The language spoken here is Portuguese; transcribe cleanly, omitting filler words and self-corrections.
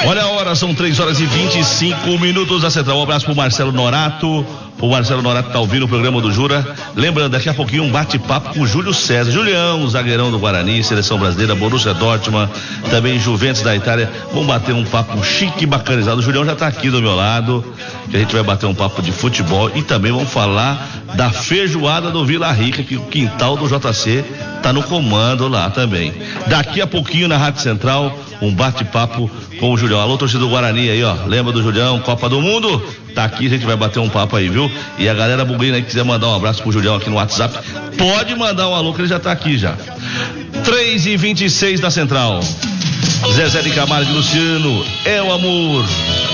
Olha a hora, são 3h25 da Central. Um abraço pro Marcelo Norato. O Marcelo Norato tá ouvindo o programa do Jura. Lembrando, daqui a pouquinho um bate-papo com o Júlio César. Julião, zagueirão do Guarani, Seleção Brasileira, Borussia Dortmund, também Juventus da Itália. Vamos bater um papo chique e bacanizado. O Julião já tá aqui do meu lado, que a gente vai bater um papo de futebol e também vamos falar da feijoada do Vila Rica, que o quintal do JC tá no comando lá também. Daqui a pouquinho na Rádio Central, um bate-papo com o Julião. Alô, torcida do Guarani aí, ó. Lembra do Julião, Copa do Mundo? Tá aqui, a gente vai bater um papo aí, viu? E a galera bugrina aí que quiser mandar um abraço pro Julião aqui no WhatsApp, pode mandar um alô que ele já tá aqui já. 3h26 da Central. Zezé de Camargo e Luciano, é o amor.